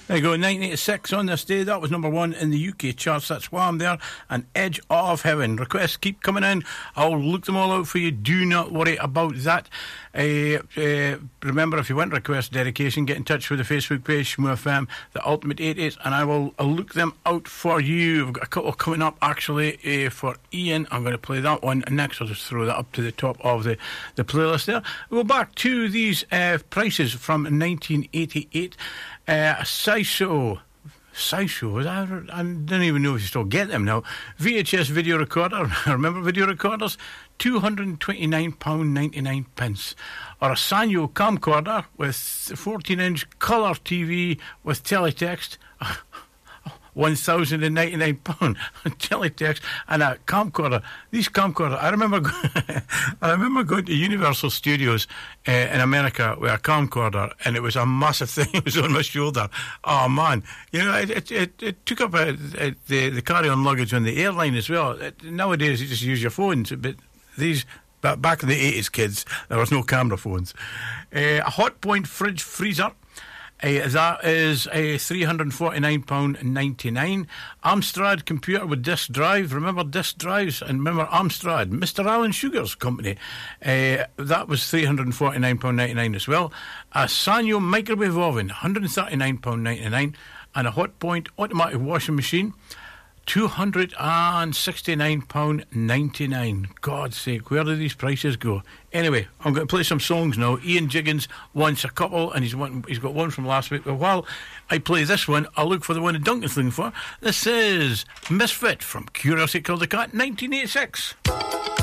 There you go, 1986 on this day. That was number one in the UK charts. That's Wham there, and Edge of Heaven. Requests keep coming in. I'll look them all out for you. Do not worry about that. Remember, if you want request dedication, get in touch with the Facebook page, Shmoo FM, the Ultimate 80s, and I'll look them out for you. I've got a couple coming up actually for Ian. I'm going to play that one next. I'll just throw that up to the top of the playlist there. We'll go back to these prices from 1988. Sisho, I don't even know if you still get them now. VHS video recorder, remember video recorders? £229.99. Or a Sanyo camcorder with 14-inch colour TV with teletext, £1,099 teletext, and a camcorder. These camcorders, I remember going to Universal Studios in America with a camcorder, and it was a massive thing. It was on my shoulder. Oh man, you know, it took up the carry-on luggage on the airline as well. Nowadays you just use your phones, but back in the 80s, kids, there was no camera phones. A Hot Point fridge freezer. That is £349.99. Amstrad computer with disk drive. Remember disk drives? And remember Amstrad, Mr. Alan Sugar's company. That was £349.99 as well. A Sanyo microwave oven, £139.99. And a Hot Point automatic washing machine, £269.99. God's sake, where do these prices go? Anyway, I'm going to play some songs now. Ian Jiggins wants a couple, and he's got one from last week. But while I play this one, I'll look for the one that Duncan's looking for. This is Misfit from Curiosity Killed the Cat, 1986.